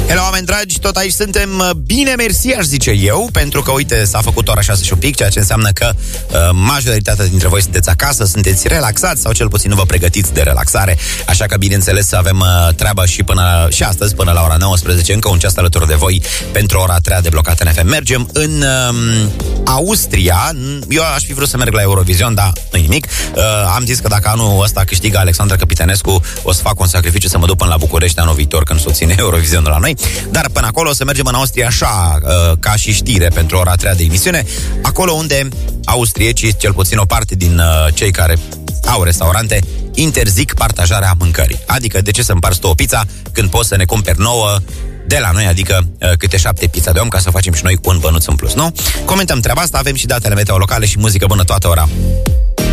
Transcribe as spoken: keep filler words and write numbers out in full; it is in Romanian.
Hello, oameni dragi, tot aici suntem. Bine, mersi, aș zice eu, pentru că, uite, s-a făcut ora șase și un pic, ceea ce înseamnă că uh, majoritatea dintre voi sunteți acasă, sunteți relaxați sau cel puțin nu vă pregătiți de relaxare. Așa că, bineînțeles, avem uh, treabă și până și astăzi, până la ora nouăsprezece, încă un ceas alături de voi pentru ora a treia de Blocat N F M. Mergem în uh, Austria. Eu aș fi vrut să merg la Eurovision, dar nu-i nimic. Uh, am zis că dacă anul ăsta câștigă Alexandra Căpitănescu, o să fac un sacrificiu să mă duc până la București anul viitor când susține Eurovisionul la noi. Dar până acolo o să mergem în Austria așa, uh, ca și știre pentru ora a treia de emisiune, acolo unde austriecii, cel puțin o parte din uh, cei care au restaurante, interzic partajarea mâncării. Adică, de ce să împarți tu o pizza când poți să ne cumperi nouă de la noi, adică uh, câte șapte pizza de om, ca să facem și noi un bănuț în plus, nu? Comentăm treaba asta, avem și datele meteo locale și muzică bună toată ora.